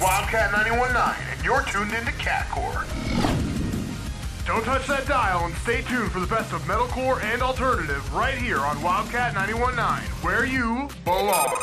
Wildcat 91.9, and you're tuned into Catcore. Don't touch that dial and stay tuned for the best of metalcore and alternative right here on Wildcat 91.9, where you belong.